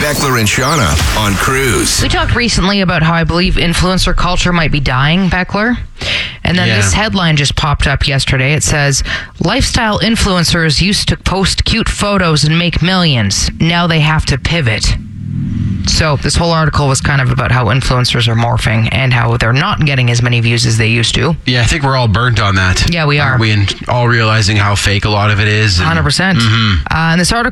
Beckler and Shauna on Cruise. We talked recently about how I believe influencer culture might be dying, Beckler. And then this headline just popped up yesterday. It says, lifestyle influencers used to post cute photos and make millions. Now they have to pivot. So this whole article was kind of about how influencers are morphing and how they're not getting as many views as they used to. Yeah, I think we're all burnt on that. Yeah, we are. Aren't we all realizing how fake a lot of it is? 100%. And this article